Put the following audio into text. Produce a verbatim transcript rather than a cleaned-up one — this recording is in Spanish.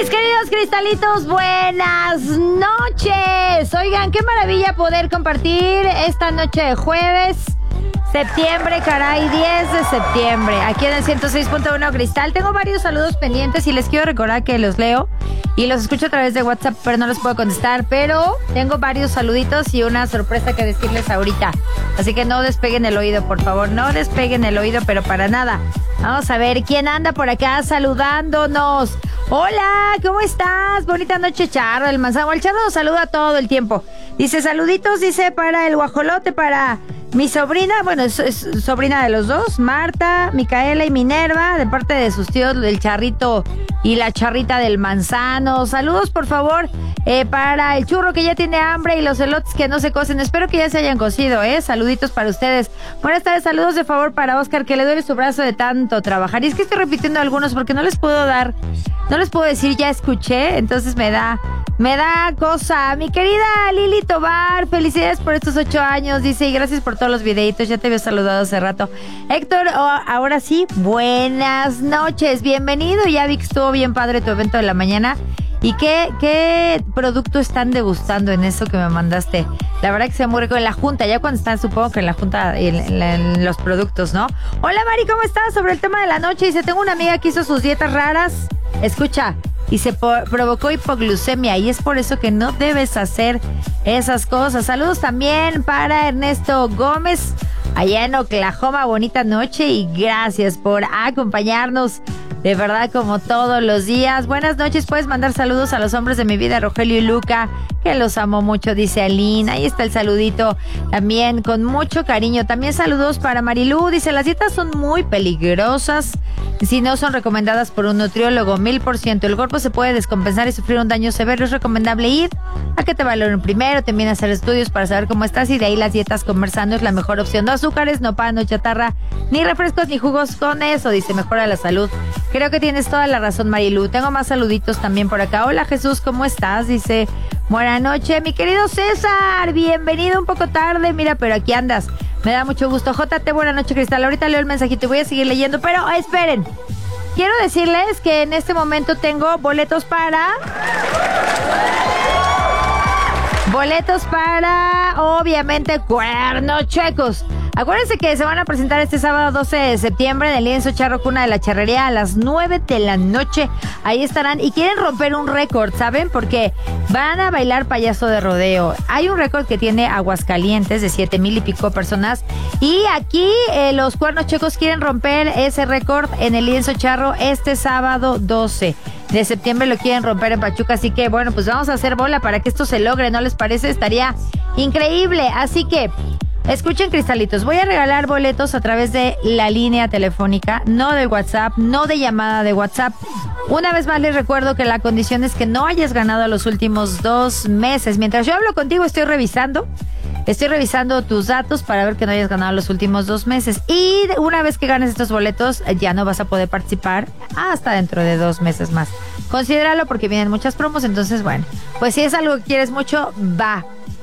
Mis queridos cristalitos, buenas noches. Oigan, qué maravilla poder compartir esta noche de jueves, septiembre, caray, diez de septiembre, aquí en el ciento seis punto uno Cristal. Tengo varios saludos pendientes y les quiero recordar que los leo y los escucho a través de WhatsApp, pero no los puedo contestar. Pero tengo varios saluditos y una sorpresa que decirles ahorita. Así que no despeguen el oído, por favor, no despeguen el oído, pero para nada. Vamos a ver quién anda por acá saludándonos. Hola, ¿cómo estás? Bonita noche, Charro, el manzano. El Charro nos saluda todo el tiempo. Dice, saluditos, dice, para el guajolote, para mi sobrina, bueno, es, es sobrina de los dos, Marta, Micaela y Minerva, de parte de sus tíos, el Charrito y la Charrita del Manzano. Saludos, por favor, eh, para el Churro que ya tiene hambre y los elotes que no se cocen. Espero que ya se hayan cocido, ¿eh? Saluditos para ustedes. Buenas tardes, saludos de favor para Oscar, que le duele su brazo de tanto trabajar. Y es que estoy repitiendo algunos porque no les puedo dar, no les puedo decir ya escuché, entonces me da... Me da cosa. Mi querida Lili Tobar, felicidades por estos ocho años, dice, y gracias por todos los videitos, ya te había saludado hace rato. Héctor, oh, ahora sí, buenas noches, bienvenido. Ya vi que estuvo bien padre tu evento de la mañana. ¿Y qué, qué producto están degustando en eso que me mandaste? La verdad que se muy rico en la junta, ya cuando están, supongo que en la junta, en, en, en los productos, ¿no? Hola Mari, ¿cómo estás? Sobre el tema de la noche, dice, tengo una amiga que hizo sus dietas raras. Escucha, y se po- provocó hipoglucemia y es por eso que no debes hacer esas cosas. Saludos también para Ernesto Gómez allá en Oklahoma, bonita noche y gracias por acompañarnos de verdad como todos los días. Buenas noches, puedes mandar saludos a los hombres de mi vida, Rogelio y Luca, que los amo mucho, dice Aline. Ahí está el saludito también con mucho cariño. También saludos para Marilú, dice, las dietas son muy peligrosas si no son recomendadas por un nutriólogo, mil por ciento. El cuerpo se puede descompensar y sufrir un daño severo. Es recomendable ir a que te valoren primero, también hacer estudios para saber cómo estás y de ahí las dietas comer sano es la mejor opción. No azúcares, no pan, no chatarra, ni refrescos, ni jugos con eso, dice, mejora la salud. Creo que tienes toda la razón, Marilu. Tengo más saluditos también por acá. Hola Jesús, ¿cómo estás? Dice, buena noche, mi querido César, bienvenido un poco tarde, mira, pero aquí andas. Me da mucho gusto. J T, buena noche, Cristal. Ahorita leo el mensajito y voy a seguir leyendo, pero esperen. Quiero decirles que en este momento tengo boletos para... Boletos para, obviamente, Cuernos Chuecos. Acuérdense que se van a presentar este sábado doce de septiembre en el lienzo Charro Cuna de la Charrería a las nueve de la noche. Ahí estarán y quieren romper un récord, ¿saben? Porque van a bailar payaso de rodeo. Hay un récord que tiene Aguascalientes de siete mil y pico personas. Y aquí eh, los Cuernos Chuecos quieren romper ese récord en el lienzo Charro este sábado doce de septiembre. Lo quieren romper en Pachuca. Así que, bueno, pues vamos a hacer bola para que esto se logre, ¿no les parece? Estaría increíble. Así que... escuchen, cristalitos, voy a regalar boletos a través de la línea telefónica, no de WhatsApp, no de llamada de WhatsApp. Una vez más les recuerdo que la condición es que no hayas ganado los últimos dos meses. Mientras yo hablo contigo estoy revisando, estoy revisando tus datos para ver que no hayas ganado los últimos dos meses. Y una vez que ganes estos boletos ya no vas a poder participar hasta dentro de dos meses más. Considéralo porque vienen muchas promos, entonces bueno, pues si es algo que quieres mucho, va.